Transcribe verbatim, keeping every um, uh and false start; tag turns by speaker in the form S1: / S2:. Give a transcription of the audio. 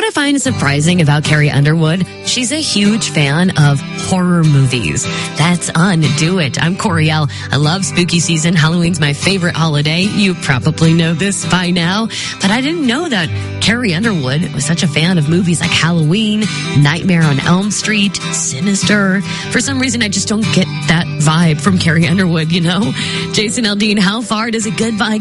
S1: I find surprising about Carrie Underwood? She's a huge fan of horror movies. That's Undo It. I'm Coriel. I love spooky season. Halloween's my favorite holiday. You probably know this by now, but I didn't know that Carrie Underwood was such a fan of movies like Halloween, Nightmare on Elm Street, Sinister. For some reason, I just don't get that vibe from Carrie Underwood, you know? Jason Aldean, how far does a good vibe